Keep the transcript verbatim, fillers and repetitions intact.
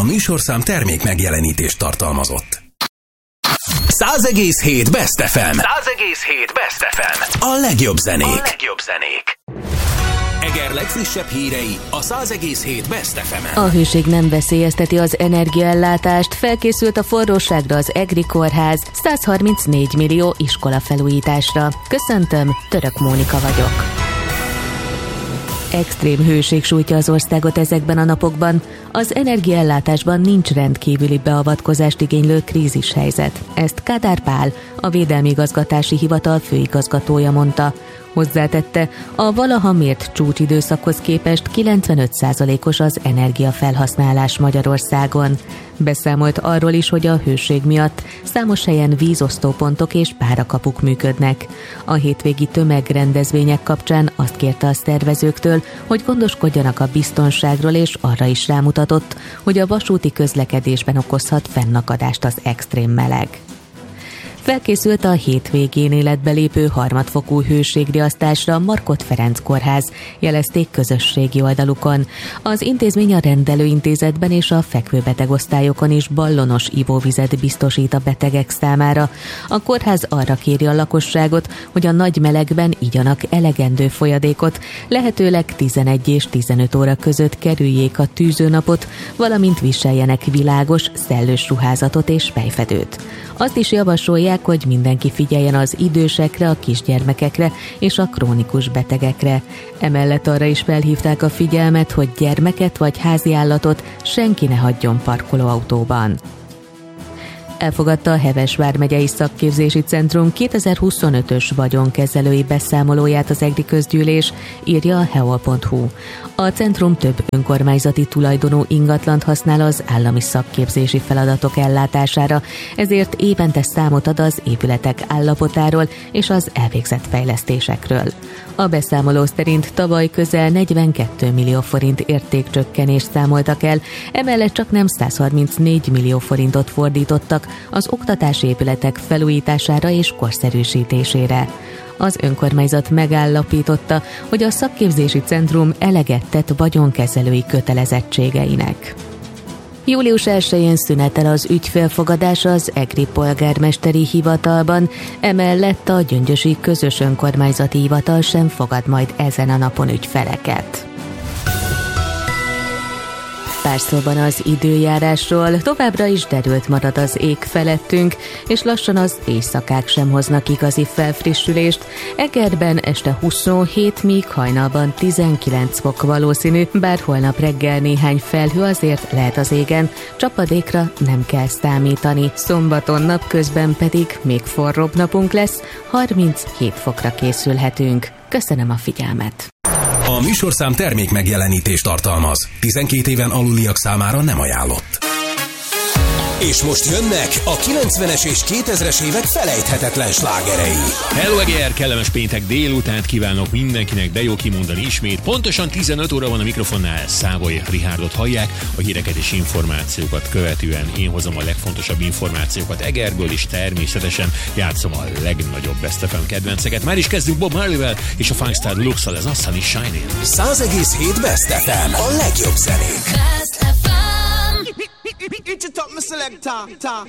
A műsorszám termék megjelenítést tartalmazott. száz egész hét Best ef em. száz egész hét Best ef em. A legjobb zenék. A legjobb zenék. Eger legfrissebb hírei a száz egész hét Best ef em-en. A hőség nem veszélyezteti az energiaellátást, felkészült a forróságra az Egri Kórház százharmincnégy millió iskola felújításra. Köszöntöm, Török Mónika vagyok. Extrém hőség sújtja az országot ezekben a napokban. Az energiaellátásban nincs rendkívüli beavatkozást igénylő krízishelyzet. Ezt Kádár Pál, a Védelmi Igazgatási Hivatal főigazgatója mondta. Hozzátette, a valaha mért csúcsidőszakhoz képest kilencvenöt százalékos az energiafelhasználás Magyarországon. Beszámolt arról is, hogy a hőség miatt számos helyen vízosztópontok és párakapuk működnek. A hétvégi tömegrendezvények kapcsán azt kérte a szervezőktől, hogy gondoskodjanak a biztonságról, és arra is rámutatott, hogy a vasúti közlekedésben okozhat fennakadást az extrém meleg. Felkészült a hétvégén életbe lépő harmadfokú hőségriasztásra Markhot Ferenc kórház, jelezték közösségi oldalukon. Az intézmény a rendelőintézetben és a fekvőbetegosztályokon is ballonos ivóvizet biztosít a betegek számára. A kórház arra kéri a lakosságot, hogy a nagy melegben igyanak elegendő folyadékot, lehetőleg tizenegy és tizenöt óra között kerüljék a tűzőnapot, valamint viseljenek világos, szellős ruházatot és fejfedőt. Azt is javasolják, hogy mindenki figyeljen az idősekre, a kisgyermekekre és a krónikus betegekre. Emellett arra is felhívták a figyelmet, hogy gyermeket vagy háziállatot senki ne hagyjon parkolóautóban. Elfogadta a Heves vármegyei szakképzési centrum kétezer-huszonötös vagyonkezelői beszámolóját az Egri közgyűlés, írja a heol pont hu. A centrum több önkormányzati tulajdonú ingatlant használ az állami szakképzési feladatok ellátására, ezért évente számot ad az épületek állapotáról és az elvégzett fejlesztésekről. A beszámoló szerint tavaly közel negyvenkét millió forint értékcsökkenést számoltak el, emellett csak nem százharmincnégy millió forintot fordítottak az oktatási épületek felújítására és korszerűsítésére. Az önkormányzat megállapította, hogy a szakképzési centrum eleget tett vagyonkezelői kötelezettségeinek. július elsején szünetel az ügyfélfogadás az Egri polgármesteri hivatalban, emellett a Gyöngyösi Közös Önkormányzati Hivatal sem fogad majd ezen a napon ügyfeleket. Pár szóban az időjárásról, továbbra is derült marad az ég felettünk, és lassan az éjszakák sem hoznak igazi felfrissülést. Egerben este huszonhét, míg hajnalban tizenkilenc fok valószínű, bár holnap reggel néhány felhő azért lehet az égen, csapadékra nem kell számítani. Szombaton napközben pedig még forróbb napunk lesz, harminchét fokra készülhetünk. Köszönöm a figyelmet! A műsorszám termék megjelenítést tartalmaz. tizenkét éven aluliak számára nem ajánlott. És most jönnek a kilencvenes és kétezres évek felejthetetlen slágerei. Hello Eger, kellemes péntek délután kívánok mindenkinek, de jó kimondani ismét. Pontosan tizenöt óra van a mikrofonnál, Szávoly Richárdot hallják, a híreket és információkat követően én hozom a legfontosabb információkat Egerből, és természetesen játszom a legnagyobb Best ef em kedvenceket. Már is kezdünk Bob Marley-vel és a Funkstar Deluxe-al, ez a Sun is Shining. száz egész hét Best ef em, a legjobb zenék. It's a top, my selector.